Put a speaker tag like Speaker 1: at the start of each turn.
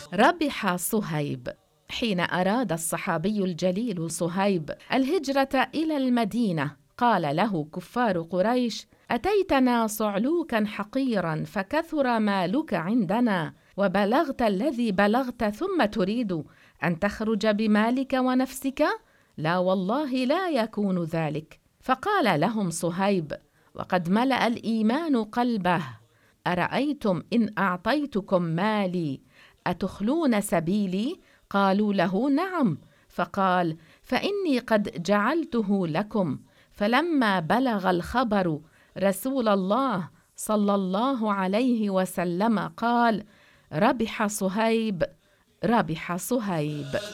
Speaker 1: ربح صهيب. حين أراد الصحابي الجليل صهيب الهجرة إلى المدينة قال له كفار قريش: أتيتنا صعلوكا حقيرا فكثر مالك عندنا وبلغت الذي بلغت، ثم تريد أن تخرج بمالك ونفسك؟ لا والله لا يكون ذلك. فقال لهم صهيب وقد ملأ الإيمان قلبه: أرأيتم إن أعطيتكم مالي أتخلون سبيلي؟ قالوا له: نعم. فقال: فإني قد جعلته لكم. فلما بلغ الخبر رسول الله صلى الله عليه وسلم قال: ربح صهيب، ربح صهيب.